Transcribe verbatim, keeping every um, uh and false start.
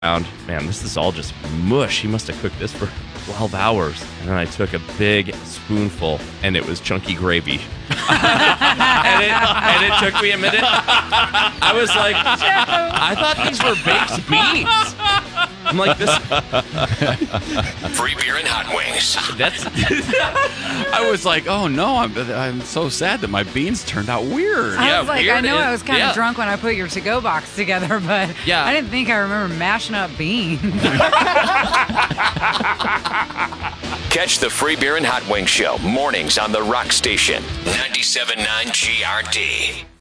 Man, this is all just mush. He must have cooked this for twelve hours. And then I took a big spoonful, and it was chunky gravy. and, it, and it took me a minute. I was like, I thought these were baked beans. I'm like, this. Free beer and hot wings. That's. I was like, oh no, I'm I'm so sad that my beans turned out weird. I Yeah, was like, weird I know is- I was kind of yeah. drunk when I put your to-go box together, but Yeah. I didn't think I remember mashing up beans. Catch the Free Beer and Hot Wings Show mornings on the Rock Station. ninety-seven point nine G R D.